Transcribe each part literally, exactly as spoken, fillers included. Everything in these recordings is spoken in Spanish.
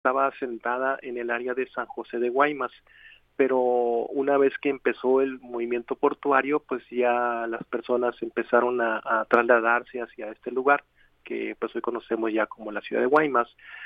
estaba asentada en el área de San José de Guaymas, pero una vez que empezó el movimiento portuario, pues ya las personas empezaron a, a trasladarse hacia este lugar, que pues hoy conocemos ya como la ciudad de Guaymas.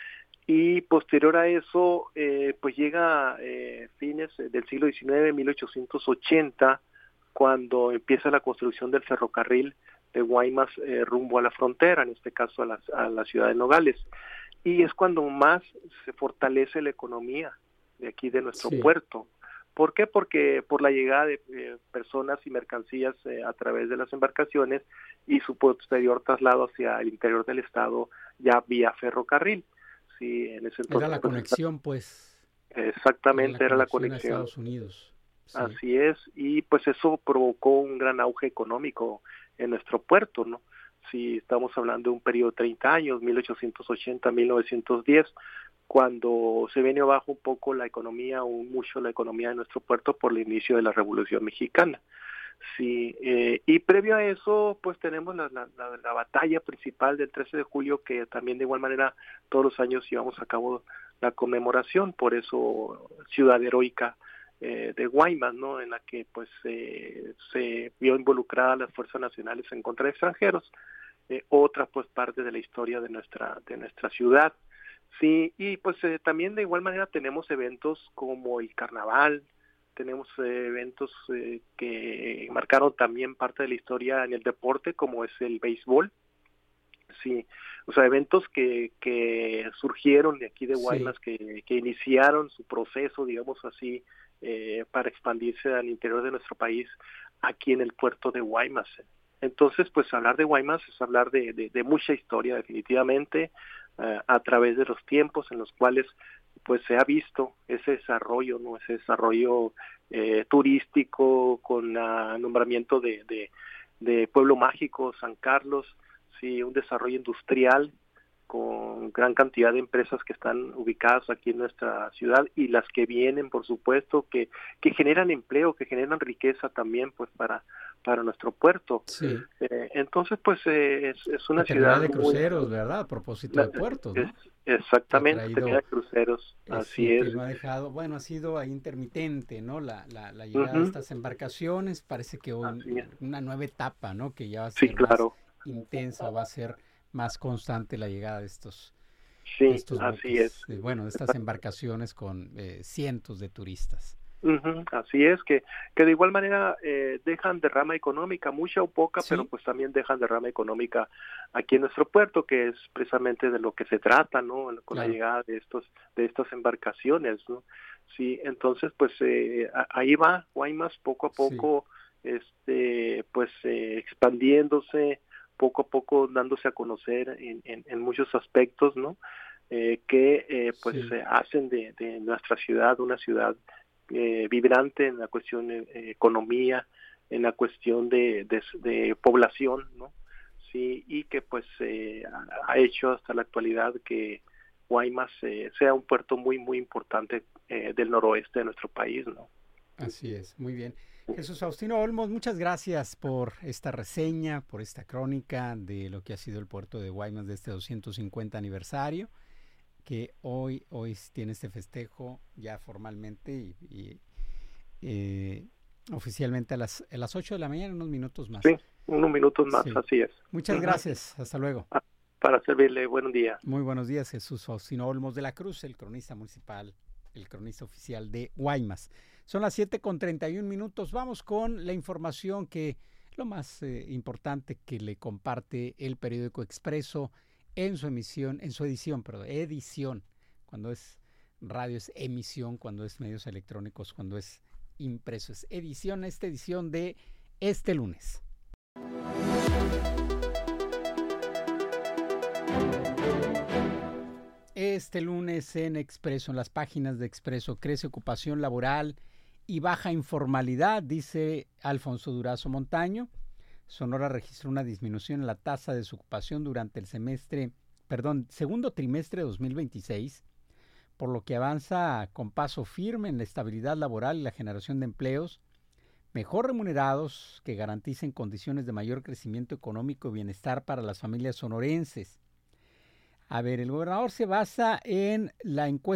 Y posterior a eso, eh, pues llega eh, fines del siglo diecinueve, mil ochocientos ochenta, cuando empieza la construcción del ferrocarril de Guaymas eh, rumbo a la frontera, en este caso a la, a la ciudad de Nogales. Y es cuando más se fortalece la economía de aquí de nuestro Sí. puerto. ¿Por qué? Porque por la llegada de eh, personas y mercancías eh, a través de las embarcaciones y su posterior traslado hacia el interior del estado ya vía ferrocarril. Sí, en ese Era entonces la pues conexión, pues, era la exactamente era la conexión a conexión. Estados Unidos. Sí, Así es, y pues eso provocó un gran auge económico en nuestro puerto, ¿no? Si estamos hablando de un periodo de treinta años, mil ochocientos ochenta a mil novecientos diez, cuando se viene abajo un poco la economía, o mucho la economía de nuestro puerto por el inicio de la Revolución Mexicana. Sí, eh, y previo a eso, pues tenemos la, la, la, la batalla principal del trece de julio, que también de igual manera todos los años llevamos a cabo la conmemoración, por eso Ciudad Heroica eh, de Guaymas, ¿no? En la que pues eh, se vio involucrada las fuerzas nacionales en contra de extranjeros, eh, otra pues parte de la historia de nuestra de nuestra ciudad. Sí, y pues eh, también de igual manera tenemos eventos como el carnaval, tenemos eh, eventos eh, que marcaron también parte de la historia en el deporte, como es el béisbol. Sí, o sea, eventos que, que surgieron de aquí de sí, Guaymas, que, que iniciaron su proceso, digamos así, eh, para expandirse al interior de nuestro país, aquí en el puerto de Guaymas. Entonces, pues hablar de Guaymas es hablar de, de, de mucha historia, definitivamente, uh, a través de los tiempos en los cuales pues se ha visto ese desarrollo, no ese desarrollo eh, turístico con el nombramiento de, de, de Pueblo Mágico, San Carlos, sí, un desarrollo industrial con gran cantidad de empresas que están ubicadas aquí en nuestra ciudad y las que vienen, por supuesto, que, que generan empleo, que generan riqueza también pues para, para nuestro puerto. sí. Eh, entonces, pues eh, es, es La una terminal ciudad de muy... cruceros, ¿verdad? A propósito de puertos, Es, ¿no? Que ha exactamente, tenía traído, cruceros, eh, así sí, es. que no ha dejado, bueno, ha sido ahí intermitente, ¿no? La, la, la llegada de Uh-huh, estas embarcaciones, parece que hoy así es. una nueva etapa, ¿no? Que ya va a Sí, ser más claro, intensa, va a ser más constante la llegada de estos, de sí, estos así es. buques, de, bueno, de estas embarcaciones con eh, cientos de turistas. Ujú, así es, que, que de igual manera eh, dejan derrama económica, mucha o poca, pero Sí, pues también dejan derrama económica aquí en nuestro puerto, que es precisamente de lo que se trata, ¿no? Con la claro, llegada de estos de estas embarcaciones, ¿no? Sí, entonces pues eh, a- ahí va Guaymas poco a sí, poco, este, pues eh, expandiéndose, poco a poco dándose a conocer en, en, en muchos aspectos, ¿no? Eh, que eh, pues sí, eh, hacen de, de nuestra ciudad una ciudad eh, vibrante en la cuestión de eh, economía, en la cuestión de, de, de población, ¿no? Sí, y que pues eh, ha, ha hecho hasta la actualidad que Guaymas eh, sea un puerto muy, muy importante eh, del noroeste de nuestro país, ¿no? así es, muy bien. Jesús Faustino Olmos, muchas gracias por esta reseña, por esta crónica de lo que ha sido el puerto de Guaymas de este doscientos cincuenta aniversario, que hoy, hoy tiene este festejo ya formalmente y, y eh, oficialmente a las, a las ocho de la mañana, unos minutos más. Sí, unos minutos más, Sí. así es. Muchas Uh-huh. gracias. Hasta luego. Para servirle, buen día. Muy buenos días, Jesús Faustino Olmos de la Cruz, el cronista municipal, el cronista oficial de Guaymas. Son las siete con treinta y un minutos. Vamos con la información que lo más eh, importante que le comparte el periódico Expreso en su emisión, en su edición, perdón, edición. Cuando es radio es emisión, cuando es medios electrónicos, cuando es impreso es edición. Esta edición de este lunes. Este lunes en Expreso, en las páginas de Expreso, crece ocupación laboral y baja informalidad, dice Alfonso Durazo Montaño. Sonora registró una disminución en la tasa de desocupación durante el semestre, perdón, segundo trimestre de dos mil veintiséis, por lo que avanza con paso firme en la estabilidad laboral y la generación de empleos mejor remunerados que garanticen condiciones de mayor crecimiento económico y bienestar para las familias sonorenses. A ver, el gobernador se basa en la encuesta